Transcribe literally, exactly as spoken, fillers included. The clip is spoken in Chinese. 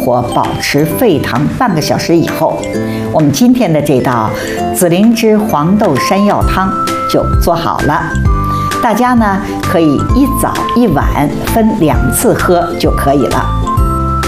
火保持沸腾半个小时以后，我们今天的这道紫灵芝黄豆山药汤就做好了。大家呢可以一早一晚分两次喝就可以了。